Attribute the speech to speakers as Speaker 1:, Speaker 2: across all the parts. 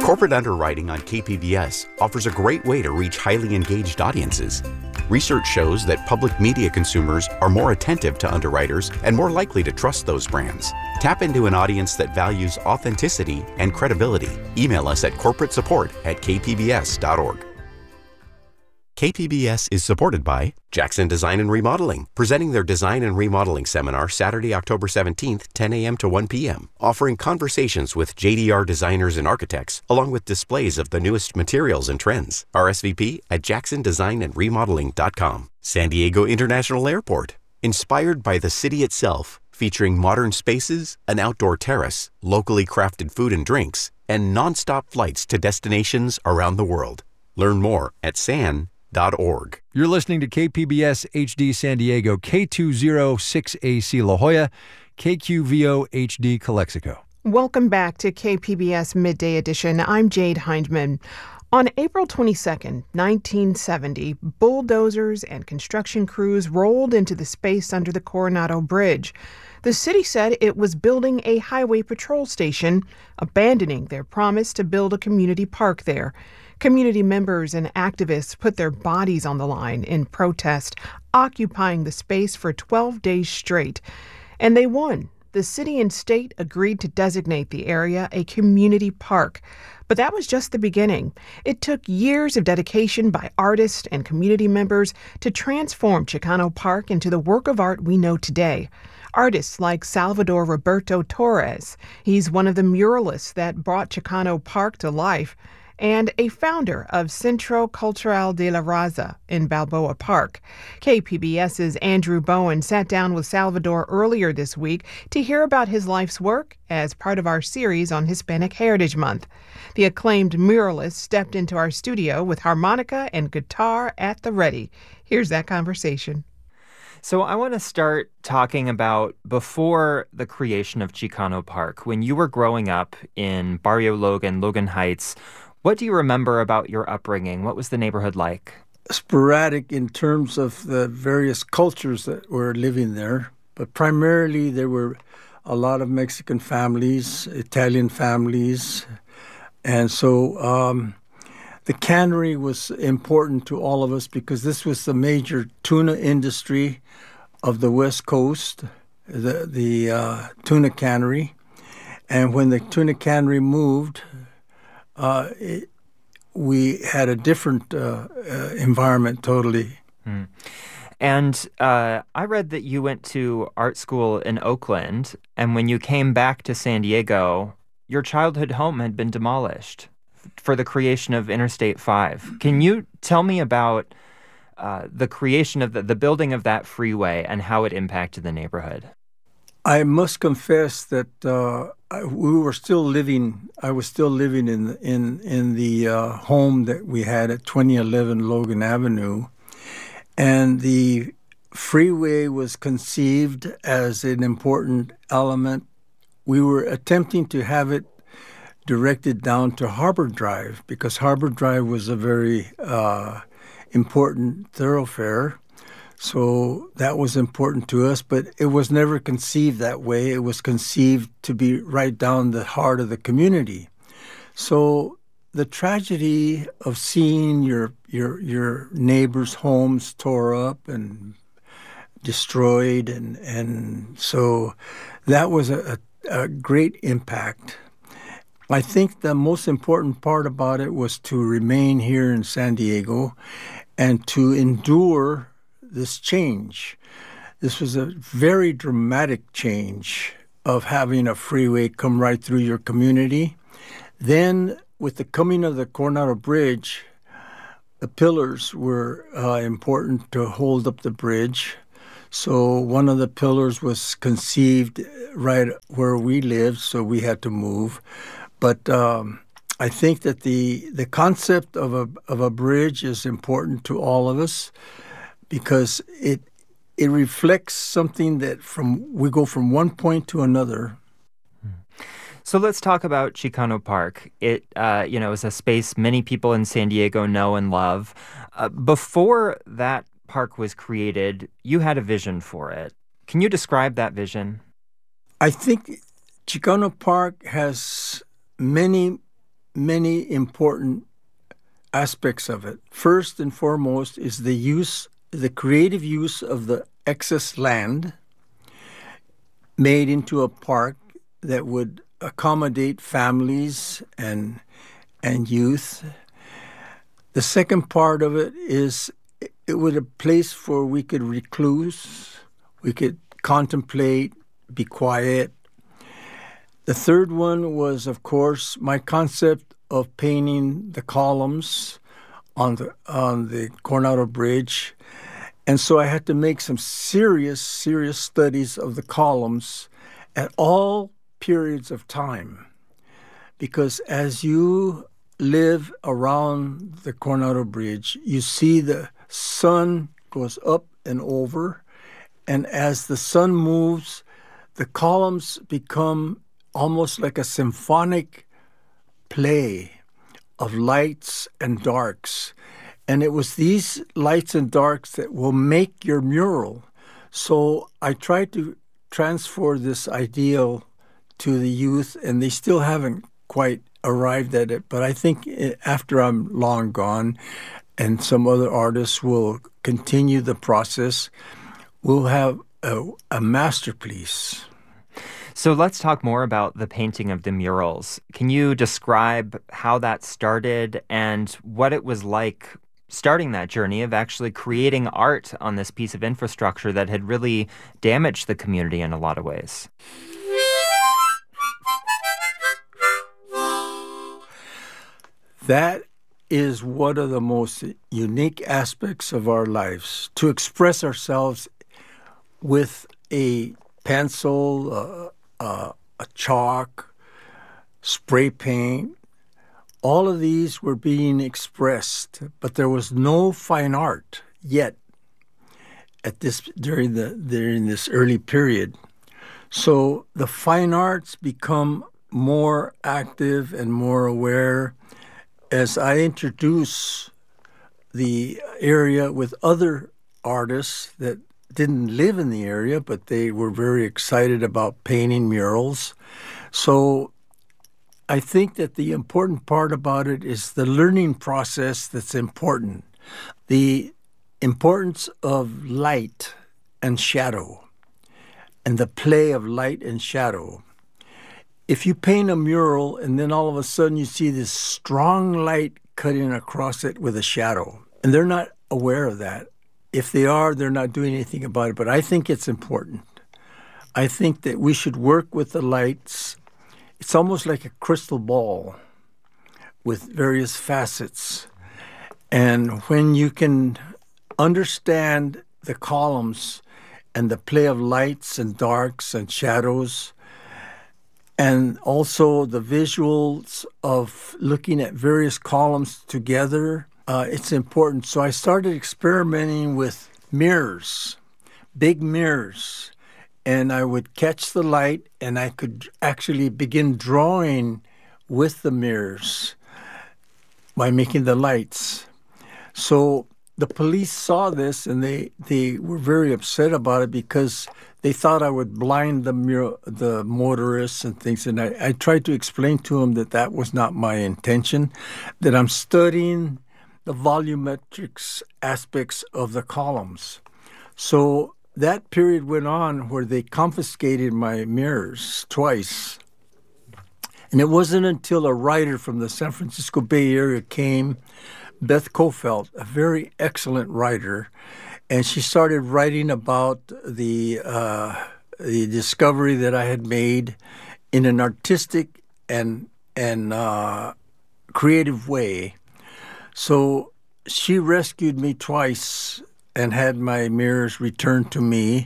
Speaker 1: Corporate underwriting on KPBS offers a great way to reach highly engaged audiences. Research shows that public media consumers are more attentive to underwriters and more likely to trust those brands. Tap into an audience that values authenticity and credibility. Email us at corporatesupport@kpbs.org. KPBS is supported by Jackson Design and Remodeling, presenting their Design and Remodeling Seminar Saturday, October 17th, 10 a.m. to 1 p.m., offering conversations with JDR designers and architects, along with displays of the newest materials and trends. RSVP at jacksondesignandremodeling.com. San Diego International Airport, inspired by the city itself, featuring modern spaces, an outdoor terrace, locally crafted food and drinks, and nonstop flights to destinations around the world. Learn more at san.org.
Speaker 2: You're listening to KPBS HD San Diego, K206AC La Jolla, KQVO HD Calexico.
Speaker 3: Welcome back to KPBS Midday Edition. I'm Jade Hindman. On April 22nd, 1970, bulldozers and construction crews rolled into the space under the Coronado Bridge. The city said it was building a highway patrol station, abandoning their promise to build a community park there. Community members and activists put their bodies on the line in protest, occupying the space for 12 days straight. And they won. The city and state agreed to designate the area a community park. But that was just the beginning. It took years of dedication by artists and community members to transform Chicano Park into the work of art we know today. Artists like Salvador Roberto Torres, he's one of the muralists that brought Chicano Park to life, and a founder of Centro Cultural de la Raza in Balboa Park. KPBS's Andrew Bowen sat down with Salvador earlier this week to hear about his life's work as part of our series on Hispanic Heritage Month. The acclaimed muralist stepped into our studio with harmonica and guitar at the ready. Here's that conversation.
Speaker 4: So I want to start talking about before the creation of Chicano Park. When you were growing up in Barrio Logan, Logan Heights, what do you remember about your upbringing? What was the neighborhood like?
Speaker 5: Sporadic in terms of the various cultures that were living there, but primarily there were a lot of Mexican families, Italian families, and so the cannery was important to all of us because this was the major tuna industry of the West Coast, the tuna cannery. And when the tuna cannery moved, we had a different environment totally.
Speaker 4: Mm. And I read that you went to art school in Oakland, and when you came back to San Diego, your childhood home had been demolished for the creation of Interstate 5. Can you tell me about the creation of the building of that freeway and how it impacted the neighborhood?
Speaker 5: I must confess that I was still living in the home that we had at 2011 Logan Avenue, and the freeway was conceived as an important element. We were attempting to have it directed down to Harbor Drive because Harbor Drive was a very important thoroughfare. So that was important to us, but it was never conceived that way. It was conceived to be right down the heart of the community. So the tragedy of seeing your neighbors' homes tore up and destroyed, and so that was a great impact. I think the most important part about it was to remain here in San Diego and to endure this change. This was a very dramatic change of having a freeway come right through your community. Then, with the coming of the Coronado Bridge, the pillars were important to hold up the bridge. So one of the pillars was conceived right where we lived, so we had to move. But I think that the concept of a bridge is important to all of us, because it reflects something that we go from one point to another.
Speaker 4: So let's talk about Chicano Park. It is a space many people in San Diego know and love. Before that park was created, you had a vision for it. Can you describe that vision?
Speaker 5: I think Chicano Park has many many important aspects of it. First and foremost is the creative use of the excess land made into a park that would accommodate families and youth. The second part of it is it was a place where we could recluse, we could contemplate, be quiet. The third one was, of course, my concept of painting the columns on the Coronado Bridge. And so I had to make some serious studies of the columns at all periods of time. Because as you live around the Coronado Bridge, you see the sun goes up and over. And as the sun moves, the columns become almost like a symphonic play of lights and darks. And it was these lights and darks that will make your mural. So I tried to transfer this ideal to the youth, and they still haven't quite arrived at it. But I think after I'm long gone and some other artists will continue the process, we'll have a masterpiece.
Speaker 4: So let's talk more about the painting of the murals. Can you describe how that started and what it was like starting that journey of actually creating art on this piece of infrastructure that had really damaged the community in a lot of ways?
Speaker 5: That is one of the most unique aspects of our lives, to express ourselves with a pencil, a chalk, spray paint. All of these were being expressed, but there was no fine art yet during this early period. So the fine arts become more active and more aware as I introduce the area with other artists that didn't live in the area, but they were very excited about painting murals. So I think that the important part about it is the learning process that's important. The importance of light and shadow and the play of light and shadow. If you paint a mural and then all of a sudden you see this strong light cutting across it with a shadow, and they're not aware of that. If they are, they're not doing anything about it. But I think it's important. I think that we should work with the lights. It's almost like a crystal ball with various facets. And when you can understand the columns and the play of lights and darks and shadows, and also the visuals of looking at various columns together, it's important. So I started experimenting with mirrors, big mirrors, and I would catch the light and I could actually begin drawing with the mirrors by making the lights. So the police saw this and they were very upset about it because they thought I would blind the motorists and things. And I tried to explain to them that that was not my intention, that I'm studying the volumetrics aspects of the columns. So that period went on where they confiscated my mirrors twice. And it wasn't until a writer from the San Francisco Bay Area came, Beth Kofelt, a very excellent writer, and she started writing about the discovery that I had made in an artistic and creative way. So she rescued me twice and had my mirrors returned to me,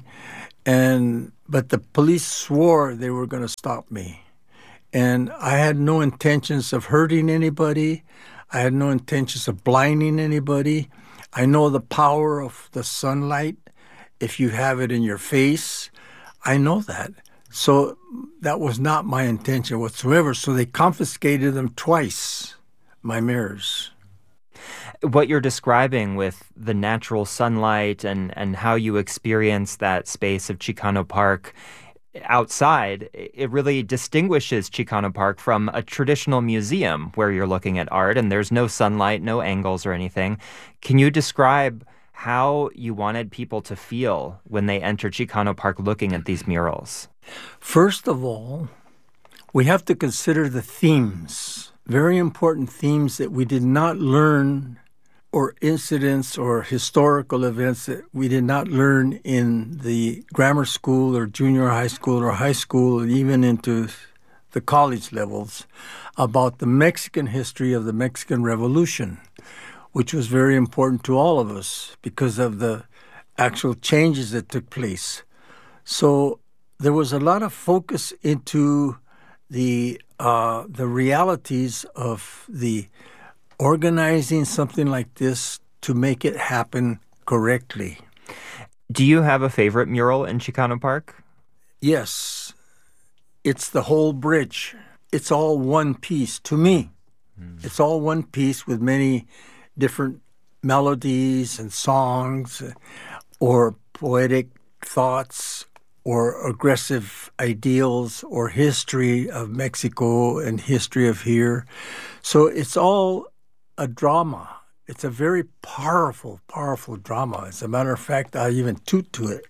Speaker 5: but the police swore they were going to stop me. And I had no intentions of hurting anybody. I had no intentions of blinding anybody. I know the power of the sunlight if you have it in your face. I know that. So that was not my intention whatsoever. So they confiscated them twice, my mirrors.
Speaker 4: What you're describing with the natural sunlight and how you experience that space of Chicano Park, outside, it really distinguishes Chicano Park from a traditional museum where you're looking at art and there's no sunlight, no angles or anything. Can you describe how you wanted people to feel when they enter Chicano Park looking at these murals?
Speaker 5: First of all, we have to consider the themes, very important themes that we did not learn, or incidents or historical events that we did not learn in the grammar school or junior high school or high school, and even into the college levels, about the Mexican history of the Mexican Revolution, which was very important to all of us because of the actual changes that took place. So there was a lot of focus into the realities of the organizing something like this to make it happen correctly.
Speaker 4: Do you have a favorite mural in Chicano Park?
Speaker 5: Yes. It's the whole bridge. It's all one piece to me. It's all one piece with many different melodies and songs or poetic thoughts or aggressive ideals or history of Mexico and history of here. So it's all a drama. It's a very powerful, powerful drama. As a matter of fact, I even toot to it.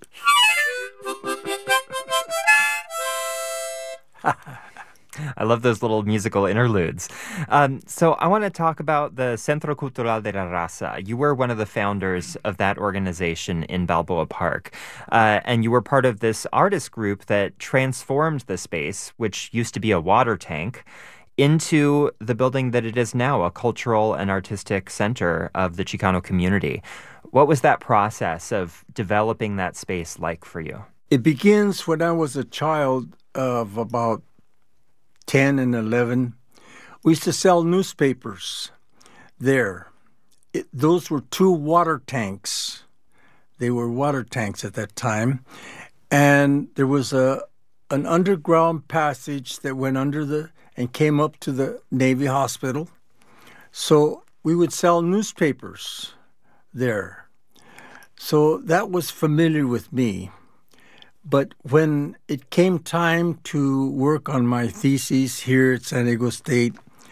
Speaker 4: I love those little musical interludes. So I want to talk about the Centro Cultural de la Raza. You were one of the founders of that organization in Balboa Park. And you were part of this artist group that transformed the space, which used to be a water tank, into the building that it is now, a cultural and artistic center of the Chicano community. What was that process of developing that space like for you?
Speaker 5: It begins when I was a child of about 10 and 11. We used to sell newspapers there. Those were 2 water tanks. They were water tanks at that time. And there was an underground passage that went under and came up to the Navy Hospital. So we would sell newspapers there. So that was familiar with me. But when it came time to work on my thesis here at San Diego State,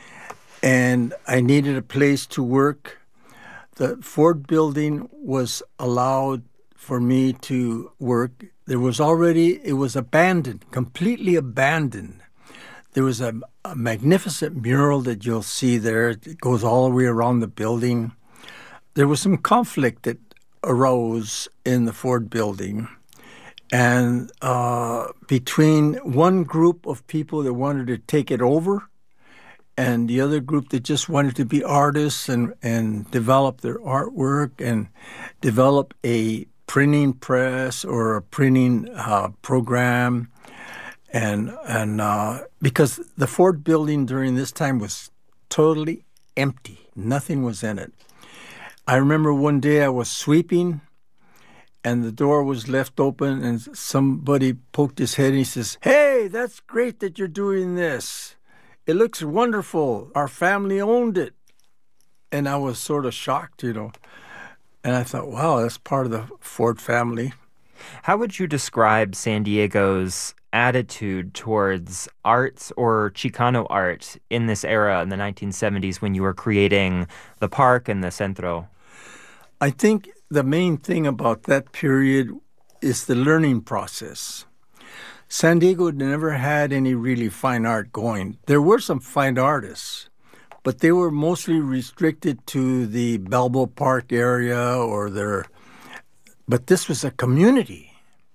Speaker 5: and I needed a place to work, the Ford building was allowed for me to work. It was abandoned, completely abandoned. There was a magnificent mural that you'll see there. It goes all the way around the building. There was some conflict that arose in the Ford building. And between one group of people that wanted to take it over and the other group that just wanted to be artists and develop their artwork and develop a printing press or a printing program. And because the Ford building during this time was totally empty. Nothing was in it. I remember one day I was sweeping and the door was left open and somebody poked his head and he says, "Hey, that's great that you're doing this. It looks wonderful. Our family owned it." And I was sort of shocked, And I thought, wow, that's part of the Ford family.
Speaker 4: How would you describe San Diego's attitude towards arts or Chicano art in this era in the 1970s when you were creating the park and the Centro?
Speaker 5: I think the main thing about that period is the learning process. San Diego never had any really fine art going. There were some fine artists, but they were mostly restricted to the Balboa Park area but this was a community.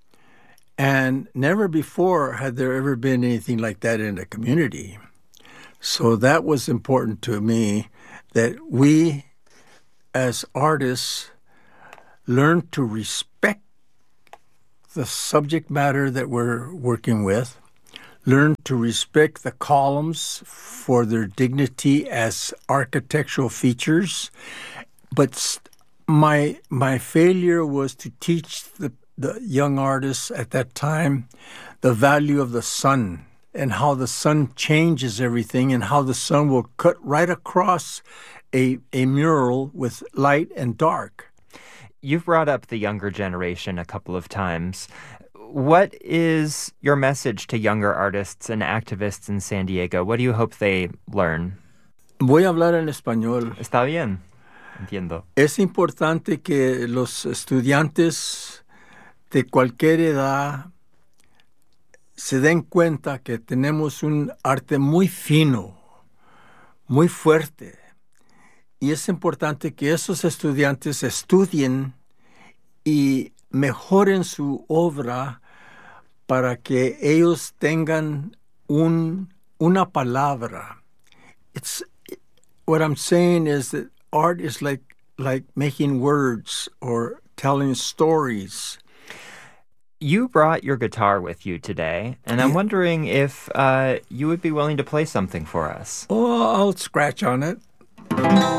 Speaker 5: And never before had there ever been anything like that in a community. So that was important to me, that we as artists learn to respect the subject matter that we're working with, learn to respect the columns for their dignity as architectural features. But my failure was to teach the young artists at that time the value of the sun and how the sun changes everything and how the sun will cut right across a mural with light and dark.
Speaker 4: You've brought up the younger generation a couple of times. What is your message to younger artists and activists in San Diego? What do you hope they learn?
Speaker 5: Voy a hablar en español.
Speaker 4: Está bien. Entiendo.
Speaker 5: Es importante que los estudiantes de cualquier edad se den cuenta que tenemos un arte muy fino, muy fuerte. Y es importante que esos estudiantes estudien y mejoren su obra para que ellos tengan una palabra. What I'm saying is that art is like making words or telling stories.
Speaker 4: You brought your guitar with you today, and I'm wondering if you would be willing to play something for us.
Speaker 5: Oh, I'll scratch on it.